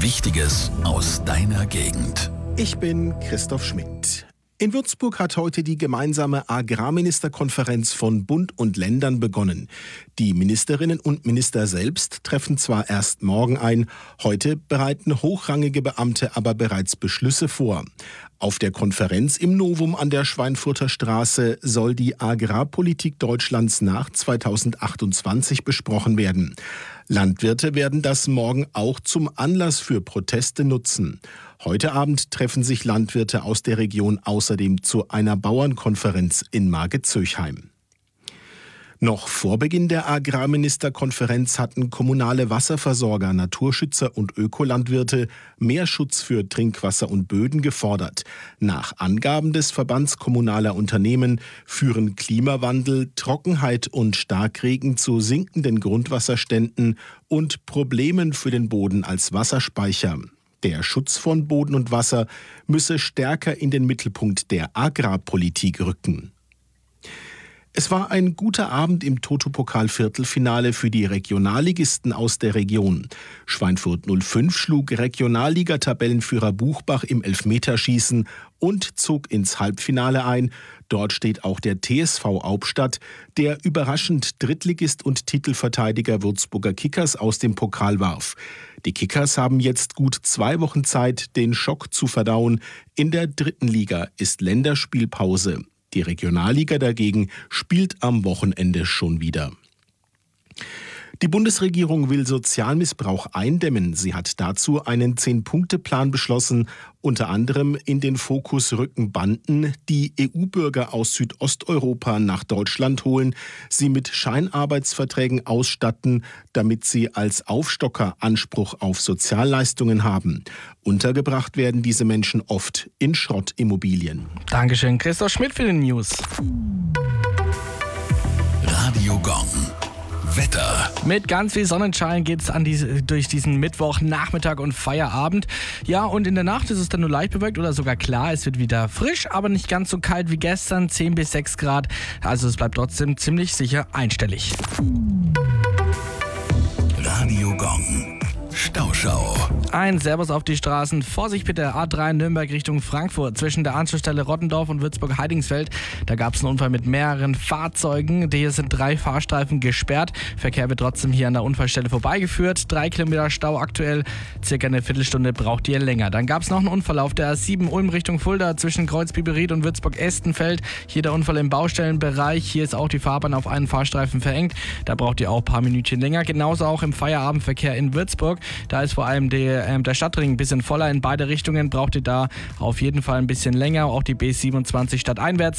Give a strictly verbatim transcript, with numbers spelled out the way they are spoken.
Wichtiges aus deiner Gegend. Ich bin Christoph Schmidt. In Würzburg hat heute die gemeinsame Agrarministerkonferenz von Bund und Ländern begonnen. Die Ministerinnen und Minister selbst treffen zwar erst morgen ein, heute bereiten hochrangige Beamte aber bereits Beschlüsse vor. Auf der Konferenz im Novum an der Schweinfurter Straße soll die Agrarpolitik Deutschlands nach zweitausendachtundzwanzig besprochen werden. Landwirte werden das morgen auch zum Anlass für Proteste nutzen. Heute Abend treffen sich Landwirte aus der Region außerdem zu einer Bauernkonferenz in Margit-Zöchheim. Noch vor Beginn der Agrarministerkonferenz hatten kommunale Wasserversorger, Naturschützer und Ökolandwirte mehr Schutz für Trinkwasser und Böden gefordert. Nach Angaben des Verbands kommunaler Unternehmen führen Klimawandel, Trockenheit und Starkregen zu sinkenden Grundwasserständen und Problemen für den Boden als Wasserspeicher. Der Schutz von Boden und Wasser müsse stärker in den Mittelpunkt der Agrarpolitik rücken. Es war ein guter Abend im Toto-Pokal-Viertelfinale für die Regionalligisten aus der Region. Schweinfurt null fünf schlug Regionalliga-Tabellenführer Buchbach im Elfmeterschießen und zog ins Halbfinale ein. Dort steht auch der T S V Hauptstadt, der überraschend Drittligist und Titelverteidiger Würzburger Kickers aus dem Pokal warf. Die Kickers haben jetzt gut zwei Wochen Zeit, den Schock zu verdauen. In der dritten Liga ist Länderspielpause. Die Regionalliga dagegen spielt am Wochenende schon wieder. Die Bundesregierung will Sozialmissbrauch eindämmen. Sie hat dazu einen Zehn-Punkte-Plan beschlossen. Unter anderem in den Fokus rücken Banden, die E U-Bürger aus Südosteuropa nach Deutschland holen, sie mit Scheinarbeitsverträgen ausstatten, damit sie als Aufstocker Anspruch auf Sozialleistungen haben. Untergebracht werden diese Menschen oft in Schrottimmobilien. Dankeschön, Christoph Schmidt für die News. Radio Gong. Wetter. Mit ganz viel Sonnenschein geht es an diese, durch diesen Mittwochnachmittag und Feierabend. Ja, und in der Nacht ist es dann nur leicht bewölkt oder sogar klar. Es wird wieder frisch, aber nicht ganz so kalt wie gestern, zehn bis sechs Grad. Also es bleibt trotzdem ziemlich sicher einstellig. Radio Gong. Stauschau. Ein Servus auf die Straßen. Vorsicht bitte, A drei Nürnberg Richtung Frankfurt. Zwischen der Anschlussstelle Rottendorf und Würzburg-Heidingsfeld. Da gab es einen Unfall mit mehreren Fahrzeugen. Hier sind drei Fahrstreifen gesperrt. Verkehr wird trotzdem hier an der Unfallstelle vorbeigeführt. Drei Kilometer Stau aktuell. Circa eine Viertelstunde braucht ihr länger. Dann gab es noch einen Unfall auf der A sieben Ulm Richtung Fulda zwischen Kreuz-Biberried und Würzburg-Estenfeld. Hier der Unfall im Baustellenbereich. Hier ist auch die Fahrbahn auf einen Fahrstreifen verengt. Da braucht ihr auch ein paar Minütchen länger. Genauso auch im Feierabendverkehr in Würzburg. Da ist vor allem die, äh, der Stadtring ein bisschen voller in beide Richtungen. Braucht ihr da auf jeden Fall ein bisschen länger. Auch die B siebenundzwanzig stadteinwärts.